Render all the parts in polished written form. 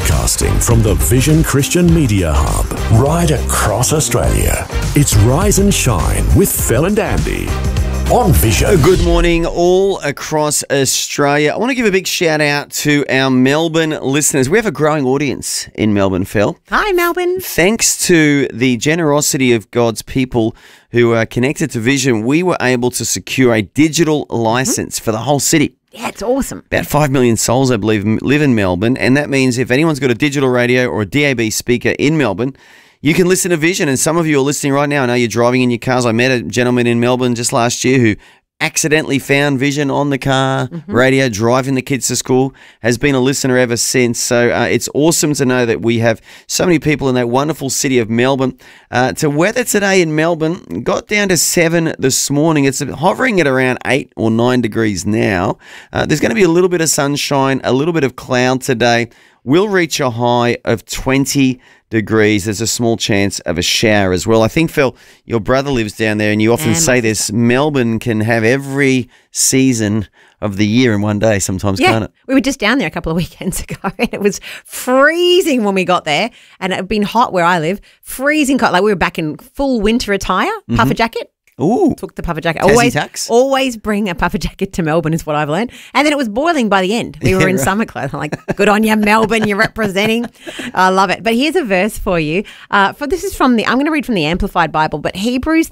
Broadcasting from the Vision Christian Media Hub, right across Australia. It's Rise and Shine with Phil and Andy on Vision. Good morning all across Australia. I want to give a big shout out to our Melbourne listeners. We have a growing audience in Melbourne, Phil. Hi, Melbourne. Thanks to the generosity of God's people who are connected to Vision, we were able to secure a digital license for the whole city. Yeah, it's awesome. About 5 million souls, I believe, live in Melbourne, and that means if anyone's got a digital radio or a DAB speaker in Melbourne, you can listen to Vision, and some of you are listening right now. I know you're driving in your cars. I met a gentleman in Melbourne just last year who accidentally found Vision on the car radio, driving the kids to school, has been a listener ever since. So it's awesome to know that we have so many people in that wonderful city of Melbourne. To weather today in Melbourne, got down to 7 this morning. It's hovering at around 8 or 9 degrees now. There's going to be a little bit of sunshine, a little bit of cloud today. We'll reach a high of 20 degrees. There's a small chance of a shower as well. I think, Phil, your brother lives down there, and you often say this, Melbourne can have every season of the year in one day sometimes, can't it? We were just down there a couple of weekends ago, and it was freezing when we got there, and it had been hot where I live, freezing cold. Like we were back in full winter attire, puffer jacket. Ooh. Took the puffer jacket. Always bring a puffer jacket to Melbourne is what I've learned. And then it was boiling by the end. We were in summer clothes. I'm like, good on you, Melbourne. You're representing. I love it. But here's a verse for you. I'm going to read from the Amplified Bible, but Hebrews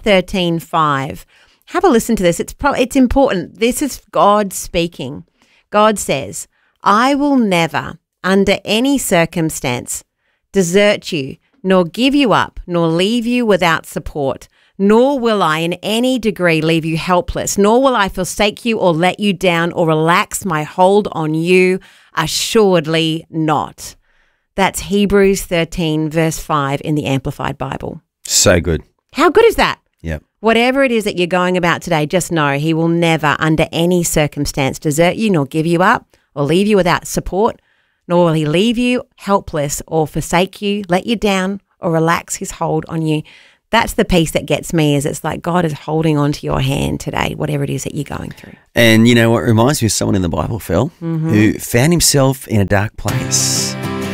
13:5. Have a listen to this. It's important. This is God speaking. God says, I will never, under any circumstance, desert you, nor give you up, nor leave you without support. Nor will I in any degree leave you helpless, nor will I forsake you or let you down or relax my hold on you, assuredly not. That's Hebrews 13 verse 5 in the Amplified Bible. So good. How good is that? Yep. Whatever it is that you're going about today, just know he will never under any circumstance desert you nor give you up or leave you without support, nor will he leave you helpless or forsake you, let you down or relax his hold on you. That's the piece that gets me, is it's like God is holding on to your hand today, whatever it is that you're going through. And you know what reminds me of someone in the Bible, Phil, who found himself in a dark place,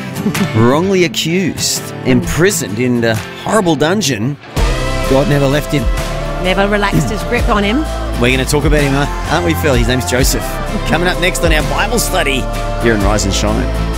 wrongly accused, imprisoned in a horrible dungeon. God never left him. Never relaxed his grip on him. We're going to talk about him, aren't we, Phil? His name's Joseph. Coming up next on our Bible study here in Rise and Shine.